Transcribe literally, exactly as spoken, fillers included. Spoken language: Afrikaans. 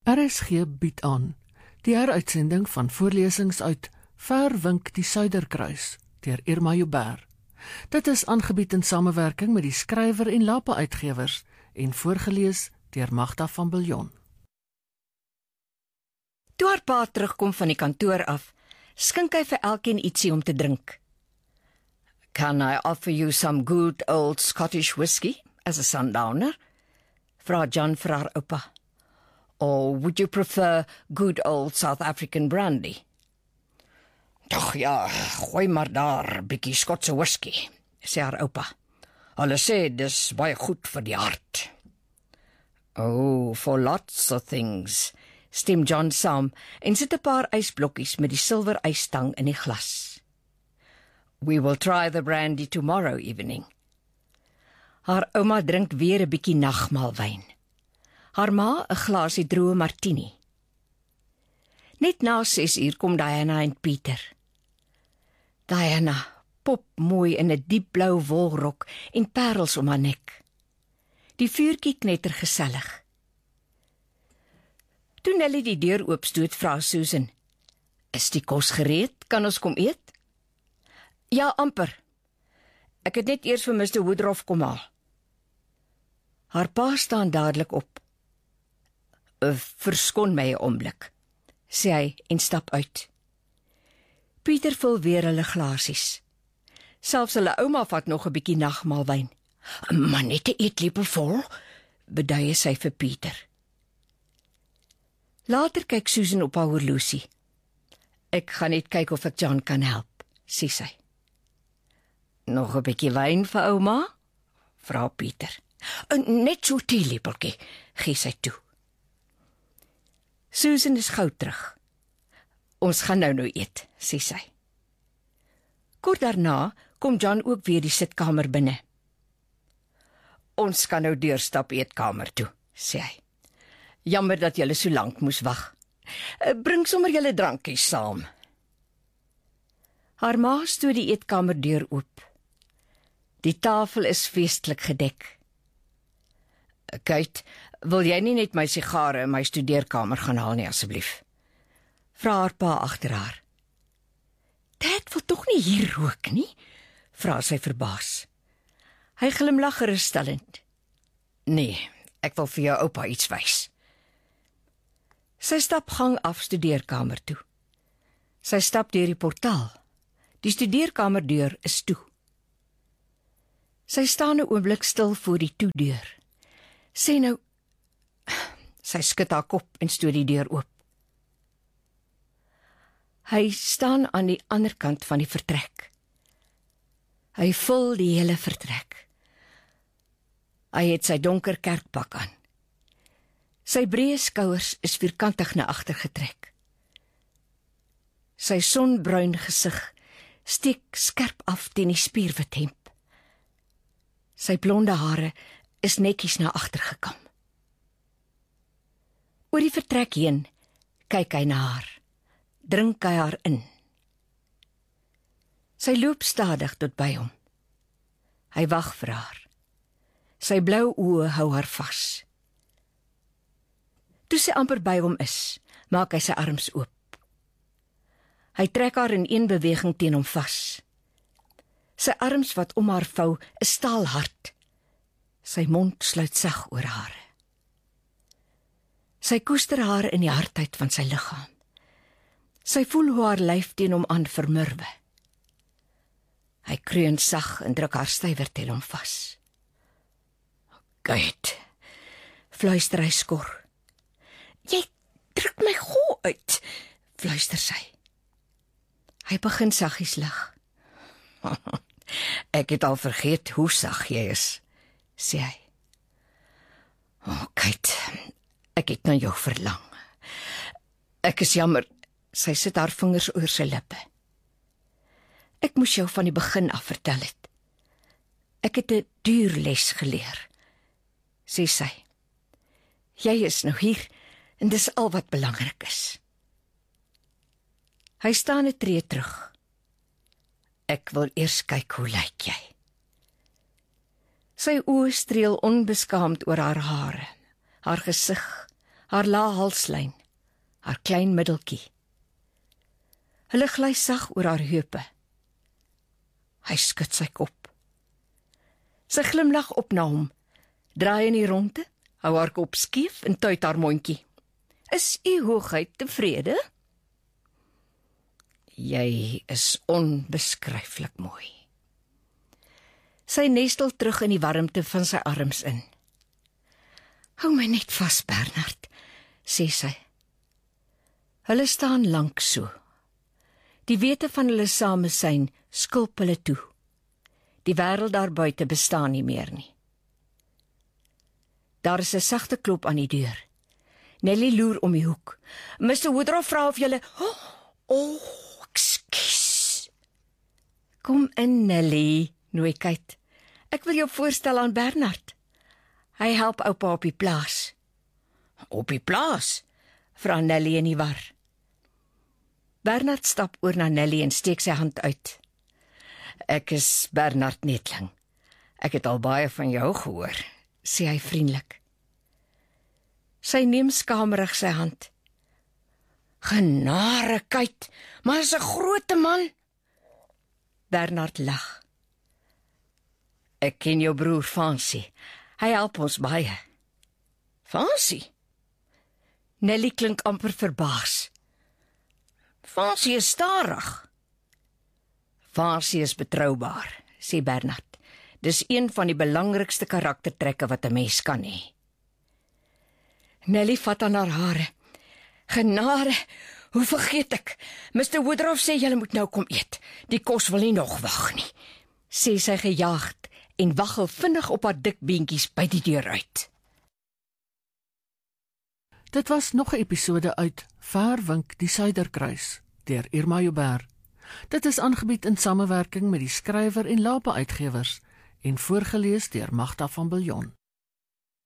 R S G bied aan die heruitsending van voorlesings uit Ver wink die Suiderkruis deur Irma Joubert. Dit is aangebied in samewerking met die Skrywer en Lapa Uitgewers en voorgelees deur Magda van Biljon. Toe haar pa terugkom van die kantoor af, skink hy vir elkeen ietsie om te drink. "Can I offer you some good old Scottish whiskey as a sundowner?" vra John vir haar oupa. "Or would you prefer good old South African brandy?" "Toch ja, gooi maar daar bietjie Skotse whisky," sê haar oupa. "Hulle sê dis baie goed vir die hart." "Oh, for lots of things," stem John saam en sit 'n paar ysblokkies met die silwer ysstang in die glas. "We will try the brandy tomorrow evening." Haar ouma drink weer 'n bietjie nagmaalwyn. Haar ma 'n glasie droë martini. Net na ses uur kom Diana en Pieter. Diana, pop mooi in 'n diepblou wolrok en parels om haar nek. Die vuurtjie knetter gesellig. Toe Nelly die deur oopstoot, vra Susan, "Is die kos gereed? Kan ons kom eet?" "Ja, amper. Ek het net eers vir mister Woodruff kom haal." Haar pa staan dadelik op. "Verskoon my 'n oomblik," sê hy en stap uit. Pieter vul weer hulle glasies. Selfs hulle ouma vat nog 'n bietjie nagmaalwyn. "Maar net 'n eetlepel vol," beduie sy vir Pieter. Later kyk Susan op haar horlosie. "Ek gaan net kyk of ek John kan help," sê sy. "Nog 'n bietjie wyn vir ouma?" vra Pieter. "Net so 'n teelepeltjie," gee sy toe. Susan is gou terug. "Ons gaan nou nou eet," sê sy. Kort daarna kom John ook weer die sitkamer binne. "Ons kan nou deurstap eetkamer toe," sê hy. "Jammer dat julle so lank moes wag. Bring sommer julle drankies saam." Haar ma stoot die eetkamerdeur oop. Die tafel is feestelik gedek. "Kate, wil jy nie net my sigare in my studeerkamer gaan haal nie, asseblief?" vra haar pa agter haar. "Dad wil tog nie hier rook nie?" vra sy verbaas. Hy glimlag gerusstellend. "Nee, ek wil vir jou oupa iets wys." Sy stap gang af studeerkamer toe. Sy stap deur die portaal. Die studeerkamerdeur is toe. Sy staan 'n oomblik stil voor die toedeur. Sê nou, sy skud haar kop en stoot die deur oop. Hy staan aan die ander kant van die vertrek. Hy vul die hele vertrek. Hy het sy donker kerkpak aan. Sy breë skouers is vierkantig na agter getrek. Sy sonbruin gesig steek skerp af teen die spierwit hemp. Sy blonde hare is netjies na agter gekam. Oor die vertrek heen kyk hy na haar, drink hy haar in. Sy loop stadig tot by hom. Hy wag vir haar. Sy blou oë hou haar vas. Toe sy amper by hom is, maak hy sy arms oop. Hy trek haar in een beweging teen hom vas. Sy arms wat om haar vou, is staalhard. Sy mond sluit sag oor haar. Sy koester haar in die hardheid van sy liggaam. Sy voel hoe haar lyf teen hom aan vermurwe. Hy kreun sag en druk haar stywer teen hom vas. "Kate," fluister hy skor. "Jy druk my gou uit," fluister sy. Hy begin saggies lag. "Ek het al vergeet hoe sag jy is," sê hy. "O, oh, Kate, ek het na jou verlang. Ek is jammer," sy sit haar vingers oor sy lippe. "Ek moes jou van die begin af vertel het. Ek het 'n duur les geleer," sê sy. "Jy is nou hier en dis al wat belangrik is." Hy staan 'n tree terug. "Ek wil eers kyk hoe lyk jy." Sy oë streel onbeskaamd oor haar hare, haar gesig, haar lae halslyn, haar klein middeltjie. Hulle gly sag oor haar heupe. Hy skud sy kop. Sy glimlag op na hom, draai in die rondte, hou haar kop skief en tuit haar mondjie. Is u hoogheid tevrede? Jy is onbeskryflik mooi. Sy nestel terug in die warmte van sy arms in. Hou my net vas, Bernard, sê sy. Hulle staan lank so. Die wete van hulle samesyn skulp hulle toe. Die wêreld daar buite bestaan nie meer nie. Daar is 'n sagte klop aan die deur. Nelly loer om die hoek. mister Woodruff vra of julle... Oh, oh, ekskuus. Kom in, Nelly, nooi Kate. Ek wil jou voorstel aan Bernard. Hy help oupa op die plaas. Op die plaas? Vra Nelly in die war. Bernard stap oor na Nelly en steek sy hand uit. Ek is Bernard Netling. Ek het al baie van jou gehoor, sê hy vriendelik. Sy neem skamerig sy hand. Genare, Kate, maar is 'n groot man. Bernard lag. Ek ken jou broer Fancy. Hy help ons baie. Fancy? Nelly klink amper verbaas. Fancy is starig. Fancy is betroubaar, sê Bernard. Dis een van die belangrikste karaktertrekke wat 'n mens kan hê. Nelly vat aan haar hare. Genade, hoe vergeet ek? mister Woodruff sê julle moet nou kom eet. Die kos wil nie nog wag nie, sê sy gejaagd en waggel vinnig op haar dik beentjies by die deur uit. Dit was nog 'n episode uit Ver wink die Suiderkruis deur Irma Joubert. Dit is aangebied in samewerking met die skrywer en Lapa Uitgewers en voorgeles deur Magda van Biljon.